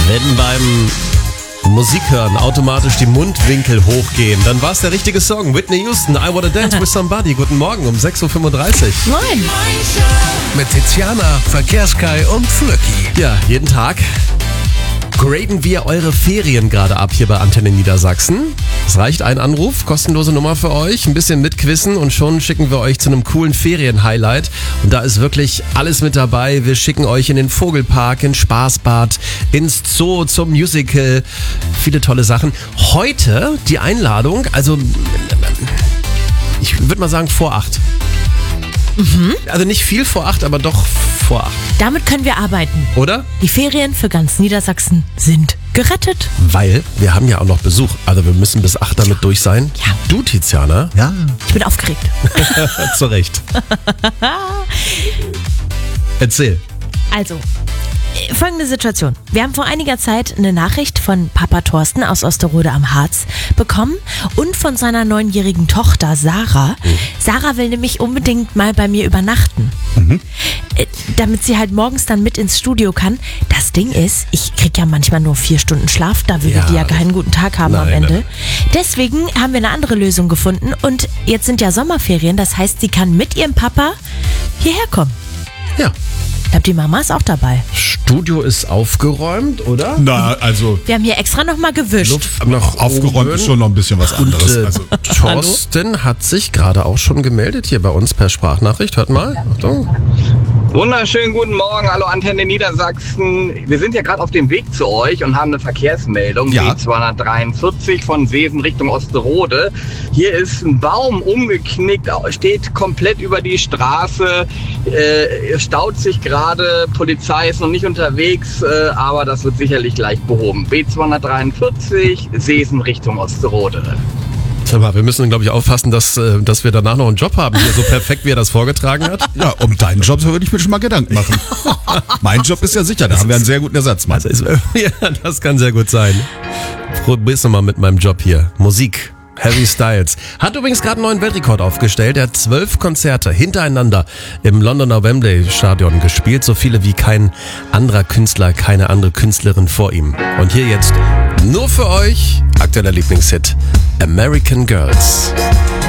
Wenn beim Musik hören automatisch die Mundwinkel hochgehen, dann war es der richtige Song. Whitney Houston, I Wanna Dance With Somebody. Guten Morgen um 6.35 Uhr. Moin. Mit Tiziana, Verkehrskai und Flöcki. Ja, jeden Tag graden wir eure Ferien gerade ab hier bei Antenne Niedersachsen. Es reicht ein Anruf, kostenlose Nummer für euch, ein bisschen mitquissen und schon schicken wir euch zu einem coolen Ferien-Highlight. Und da ist wirklich alles mit dabei. Wir schicken euch in den Vogelpark, ins Spaßbad, ins Zoo, zum Musical. Viele tolle Sachen. Heute die Einladung, also ich würde mal sagen vor 8. Also nicht viel vor 8, aber doch vor 8. Damit können wir arbeiten. Oder? Die Ferien für ganz Niedersachsen sind gerettet. Weil wir haben ja auch noch Besuch. Also wir müssen bis 8 damit durch sein. Ja. Du, Tiziana? Ja. Ich bin aufgeregt. Zu Recht. Erzähl. Also, folgende Situation. Wir haben vor einiger Zeit eine Nachricht von Papa Thorsten aus Osterode am Harz bekommen und von seiner 9-jährigen Tochter Sarah. Sarah will nämlich unbedingt mal bei mir übernachten. Damit sie halt morgens dann mit ins Studio kann. Das Ding ist, ich krieg ja manchmal nur 4 Stunden Schlaf, da würde die ja keinen guten Tag haben am Ende. Deswegen haben wir eine andere Lösung gefunden und jetzt sind ja Sommerferien, das heißt, sie kann mit ihrem Papa hierher kommen. Ja. Ich glaube, die Mama ist auch dabei. Studio ist aufgeräumt, oder? Na, also Wir haben hier extra nochmal gewischt. Luft nach aufgeräumt oben. ist schon noch ein bisschen was anderes. Also, Thorsten hat sich gerade auch schon gemeldet hier bei uns per Sprachnachricht. Hört mal. Achtung. Wunderschönen guten Morgen, hallo Antenne Niedersachsen. Wir sind ja gerade auf dem Weg zu euch und haben eine Verkehrsmeldung, Ja. B243 von Seesen Richtung Osterode. Hier ist ein Baum umgeknickt, steht komplett über die Straße, staut sich gerade, Polizei ist noch nicht unterwegs, aber das wird sicherlich gleich behoben. B243, Seesen Richtung Osterode. Sag mal, wir müssen, glaube ich, aufpassen, dass wir danach noch einen Job haben, hier so perfekt, wie er das vorgetragen hat. ja, um deinen Job würde ich mir schon mal Gedanken machen. Mein Job ist ja sicher, da haben wir einen sehr guten Ersatzmann. Ja, das kann sehr gut sein. Probier's nochmal mit meinem Job hier. Musik. Harry Styles. Hat übrigens gerade einen neuen Weltrekord aufgestellt. Er hat 12 Konzerte hintereinander im Londoner Wembley Stadion gespielt. So viele wie kein anderer Künstler, keine andere Künstlerin vor ihm. Und hier jetzt nur für euch aktueller Lieblingshit American Girls.